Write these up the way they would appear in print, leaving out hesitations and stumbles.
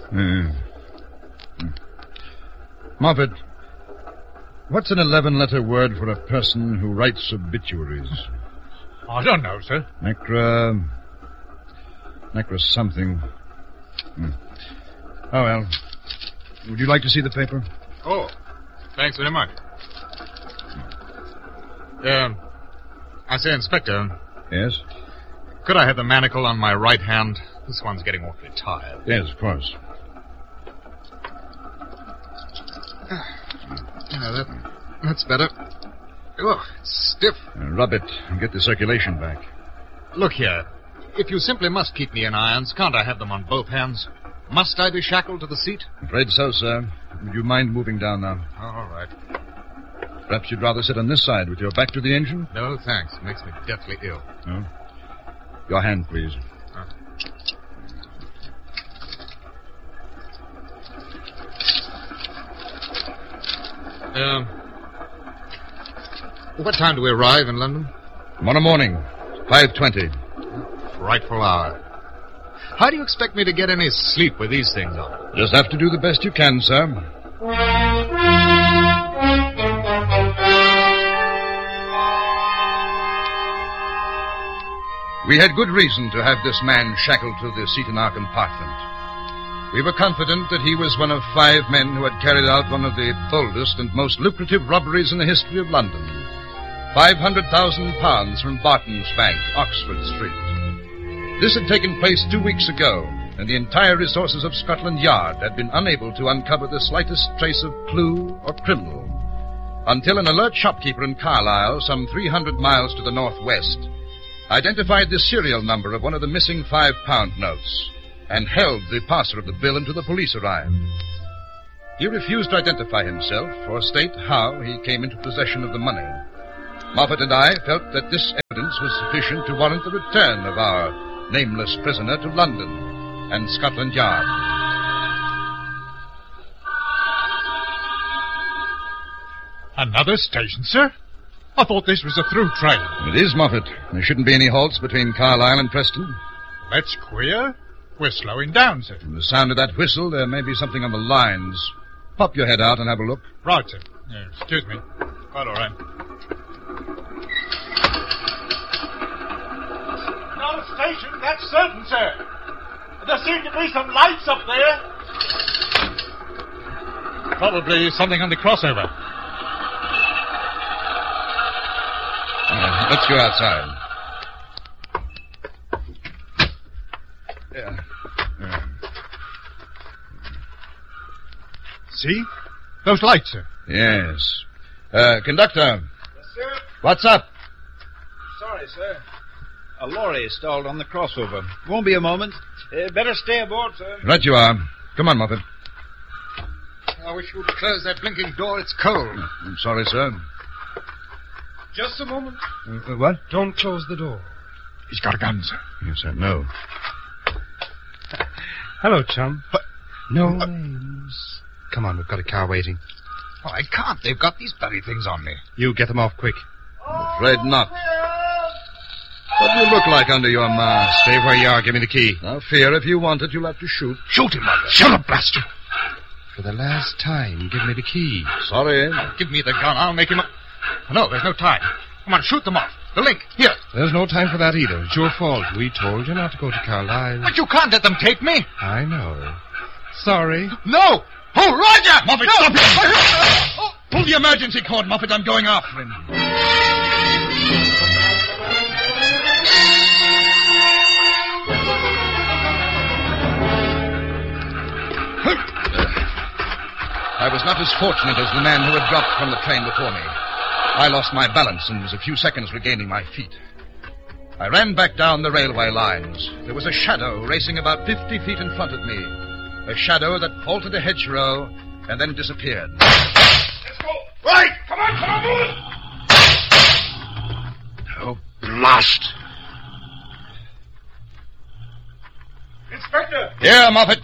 Moffat, what's an 11-letter word for a person who writes obituaries? I don't know, sir. Necra something. Oh, well. Would you like to see the paper? Oh, thanks very much. I say, Inspector. Yes? Could I have the manacle on my right hand? This one's getting awfully tired. Yes, of course. Yeah, that's better. Oh, it's stiff. Rub it and get the circulation back. Look here. If you simply must keep me in irons, can't I have them on both hands? Must I be shackled to the seat? Afraid so, sir. Would you mind moving down now? Oh, all right. Perhaps you'd rather sit on this side with your back to the engine? No, thanks. It makes me deathly ill. No? Your hand, please. What time do we arrive in London? Tomorrow morning, 5:20. Frightful hour. How do you expect me to get any sleep with these things on? Just have to do the best you can, sir. We had good reason to have this man shackled to the seat in our compartment. We were confident that he was one of 5 men who had carried out one of the boldest and most lucrative robberies in the history of London. £500,000 from Barton's Bank, Oxford Street. This had taken place 2 weeks ago, and the entire resources of Scotland Yard had been unable to uncover the slightest trace of clue or criminal, until an alert shopkeeper in Carlisle, some 300 miles to the northwest, identified the serial number of one of the missing £5 notes and held the passer of the bill until the police arrived. He refused to identify himself or state how he came into possession of the money. Moffat and I felt that this evidence was sufficient to warrant the return of our nameless prisoner to London and Scotland Yard. Another station, sir? I thought this was a through train. It is, Moffat. There shouldn't be any halts between Carlisle and Preston. That's queer. We're slowing down, sir. From the sound of that whistle, there may be something on the lines. Pop your head out and have a look. Right, sir. Excuse me. Quite all right. Another station, that's certain, sir. There seem to be some lights up there. Probably something on the crossover. Let's go outside. Yeah. See? Those lights, sir. Yes. Conductor. Yes, sir? What's up? Sorry, sir. A lorry is stalled on the crossover. Won't be a moment. Better stay aboard, sir. Right you are. Come on, Moffat. I wish you'd close that blinking door. It's cold. I'm sorry, sir. Just a moment. What? Don't close the door. He's got a gun, sir. Yes, sir. No. Hello, chum. What? No names. Come on, we've got a car waiting. Oh, I can't. They've got these bloody things on me. You get them off quick. I'm afraid not. What do you look like under your mask? Stay where you are. Give me the key. Now, fear, if you want it, you'll have to shoot. Shoot him, Mother. Shut up, blast you. For the last time, give me the key. Sorry. Give me the gun. I'll make him... No, there's no time. Come on, shoot them off. The link. Here. There's no time for that either. It's your fault. We told you not to go to Carlisle. But you can't let them take me. I know. Sorry. No! Oh, Roger! Moffat, no! stop him! Pull the emergency cord, Moffat. I'm going after him. I was not as fortunate as the man who had dropped from the train before me. I lost my balance and was a few seconds regaining my feet. I ran back down the railway lines. There was a shadow racing about 50 feet in front of me. A shadow that vaulted a hedgerow and then disappeared. Let's go. Right! Come on, move it! Oh, blast! Inspector! Here, Moffat.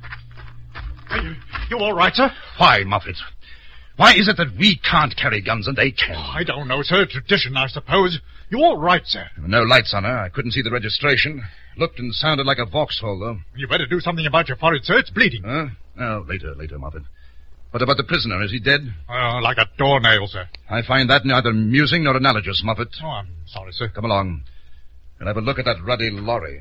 You all right, sir? Why, Moffat? Why is it that we can't carry guns and they can? I don't know, sir. Tradition, I suppose. You all right, sir? There were no lights on her. I couldn't see the registration. Looked and sounded like a Vauxhall, though. You better do something about your forehead, sir. It's bleeding. Huh? Oh, later, Moffat. What about the prisoner? Is he dead? Like a doornail, sir. I find that neither amusing nor analogous, Moffat. Oh, I'm sorry, sir. Come along. We'll have a look at that ruddy lorry.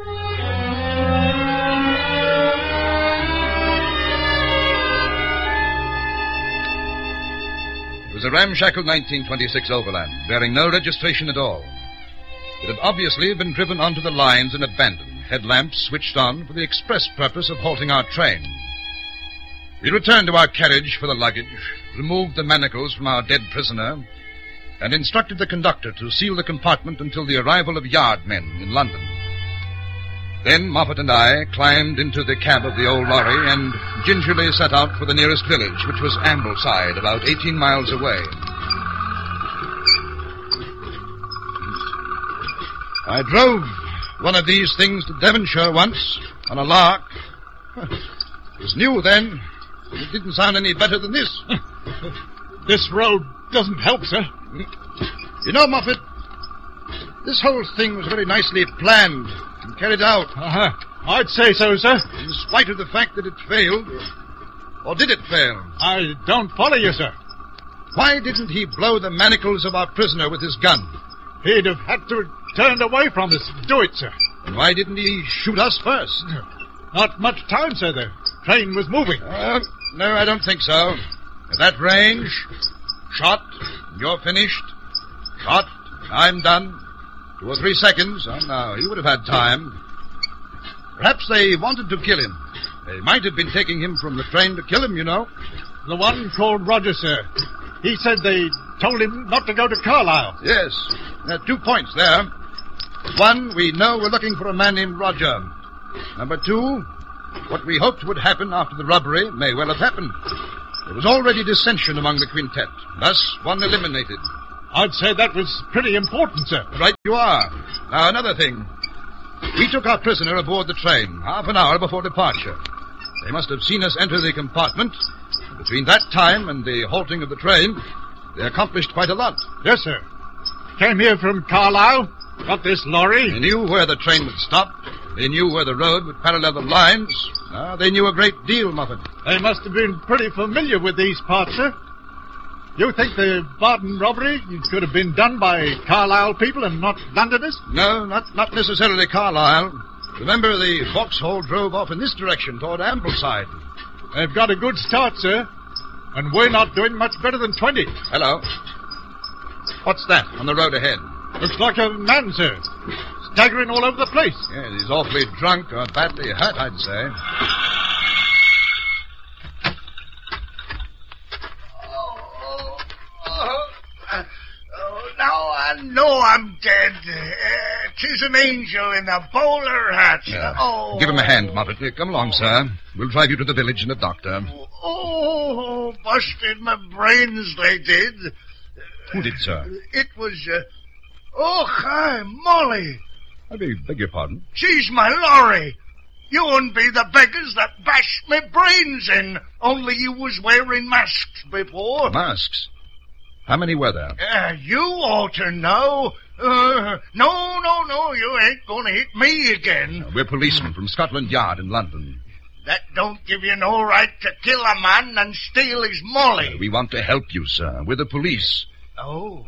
It was a ramshackle 1926 Overland, bearing no registration at all. It had obviously been driven onto the lines and abandoned, headlamps switched on for the express purpose of halting our train. We returned to our carriage for the luggage, removed the manacles from our dead prisoner, and instructed the conductor to seal the compartment until the arrival of yard men in London. Then Moffat and I climbed into the cab of the old lorry and gingerly set out for the nearest village, which was Ambleside, about 18 miles away. I drove one of these things to Devonshire once, on a lark. It was new then. It didn't sound any better than this. This road doesn't help, sir. You know, Moffat, this whole thing was very nicely planned and carried out. I'd say so, sir. In spite of the fact that it failed. Or did it fail? I don't follow you, sir. Why didn't he blow the manacles of our prisoner with his gun? He'd have had to have turned away from us to do it, sir. And why didn't he shoot us first? Not much time, sir. The train was moving. No, I don't think so. At that range, shot, you're finished. Shot, I'm done. 2 or 3 seconds. Oh, no, he would have had time. Perhaps they wanted to kill him. They might have been taking him from the train to kill him, you know. The one called Roger, sir. He said they told him not to go to Carlisle. Yes. There are 2 points there. 1, we know we're looking for a man named Roger. Number 2, what we hoped would happen after the robbery may well have happened. There was already dissension among the quintet. Thus, one eliminated. I'd say that was pretty important, sir. Right you are. Now, another thing. We took our prisoner aboard the train half an hour before departure. They must have seen us enter the compartment. Between that time and the halting of the train, they accomplished quite a lot. Yes, sir. Came here from Carlisle, got this lorry. They knew where the train would stop. They knew where the road would parallel the lines. They knew a great deal, Moffat. They must have been pretty familiar with these parts, sir. You think the Barton robbery could have been done by Carlisle people and not Londoners? No, not necessarily Carlisle. Remember, the Vauxhall drove off in this direction toward Ambleside. They've got a good start, sir. And we're not doing much better than 20. Hello. What's that on the road ahead? Looks like a man, sir. Staggering all over the place. Yeah, he's awfully drunk or badly hurt, I'd say. Now I know I'm dead. 'Tis an angel in a bowler hat. Yeah. Give him a hand, Moffat. Come along, sir. We'll drive you to the village and a doctor. Oh, busted my brains, they did. Who did, sir? It was, hi, Molly. I beg your pardon? She's my lorry. You wouldn't be the beggars that bashed my brains in, only you was wearing masks before. Masks? How many were there? You ought to know. No, you ain't gonna hit me again. We're policemen from Scotland Yard in London. That don't give you no right to kill a man and steal his Molly. We want to help you, sir. We're the police. Oh,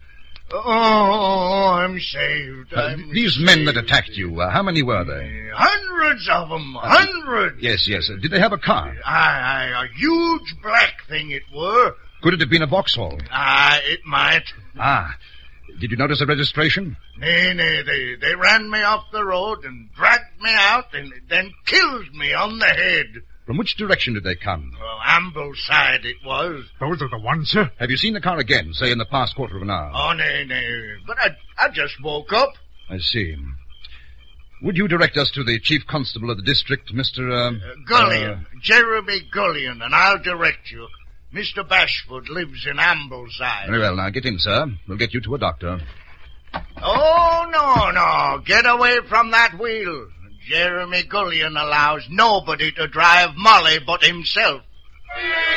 I'm saved. These men that attacked you, how many were they? Hundreds of them. Hundreds. Yes. Did they have a car? A huge black thing it were. Could it have been a Vauxhall? It might. Did you notice the registration? Nay, they ran me off the road and dragged me out and then killed me on the head. From which direction did they come? Ambleside it was. Those are the ones, sir? Have you seen the car again, say in the past quarter of an hour? Oh, nay. But I just woke up. I see. Would you direct us to the chief constable of the district, Mr. Gullion. Jeremy Gullion, and I'll direct you. Mr. Bashford lives in Ambleside. Very well, now get in, sir. We'll get you to a doctor. Oh, no. Get away from that wheel. Jeremy Gullion allows nobody to drive Molly but himself.